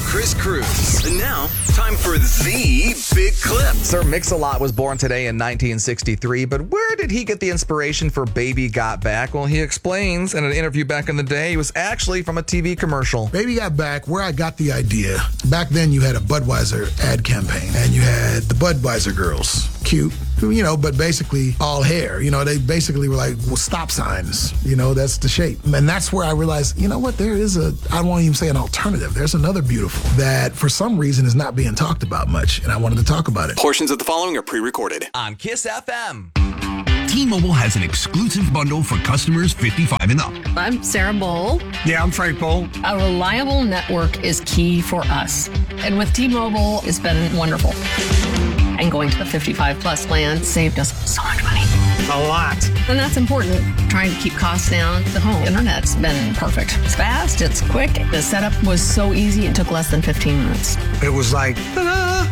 Chris Cruz. And now, time for the Big Clip. Sir Mix-a-Lot was born today in 1963, but where did he get the inspiration for Baby Got Back? Well, he explains in an interview back in the day, it was actually from a TV commercial. Baby Got Back, where I got the idea. Back then, you had a Budweiser ad campaign, and you had the Budweiser girls. Cute, but basically all hair. They basically were like stop signs. That's the shape. And that's where I realized, there is I won't even say an alternative. There's another beautiful that for some reason is not being talked about much, and I wanted to talk about it. Portions of the following are pre-recorded On Kiss FM. T-Mobile has an exclusive bundle for customers 55 and up. I'm Sarah Bowl. Yeah, I'm Frank Bowl. A reliable network is key for us. And with T-Mobile, it's been wonderful. And going to the 55 plus plan saved us so much money. A lot. And that's important. Trying to keep costs down. The home internet's been perfect. It's fast, it's quick. The setup was so easy, it took less than 15 minutes. It was like, ta-da!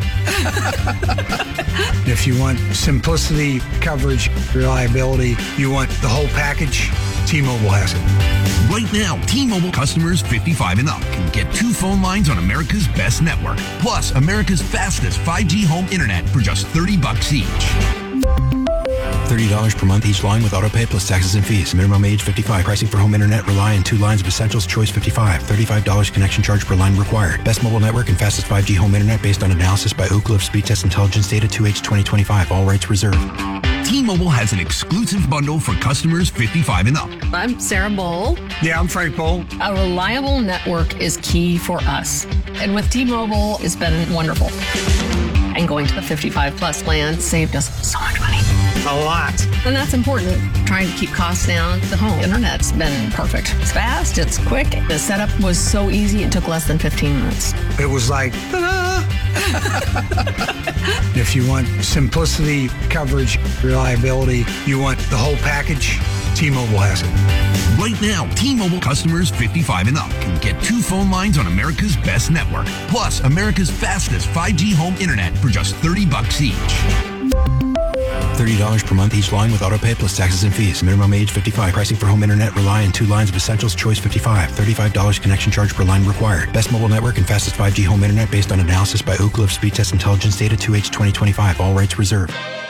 If you want simplicity, coverage, reliability, you want the whole package, T-Mobile has it. Right now, T-Mobile customers 55 and up can get 2 phone lines on America's best network, plus America's fastest 5G home internet for just $30 each. $30 per month each line with autopay plus taxes and fees. Minimum age 55. Pricing for home internet rely on 2 lines of Essentials Choice 55. $35 connection charge per line required. Best mobile network and fastest 5G home internet based on analysis by Ookla of Speed Test Intelligence Data 2H 2025. All rights reserved. T-Mobile has an exclusive bundle for customers 55 and up. I'm Sarah Bowl. Yeah, I'm Frank Bowl. A reliable network is key for us. And with T-Mobile, it's been wonderful. And going to the 55 plus plan saved us so much money. A lot. And that's important. Trying to keep costs down. The home internet's been perfect. It's fast, it's quick. The setup was so easy, it took less than 15 minutes. It was like, ta-da! If you want simplicity, coverage, reliability, you want the whole package, T-Mobile has it. Right now, T-Mobile customers 55 and up can get 2 phone lines on America's best network, plus America's fastest 5G home internet for just $30 each. $30 per month each line with autopay plus taxes and fees. Minimum age 55. Pricing for home internet rely on 2 lines of Essentials Choice 55. $35 connection charge per line required. Best mobile network and fastest 5G home internet based on analysis by Ookla of Speed Test Intelligence Data 2H 2025. All rights reserved.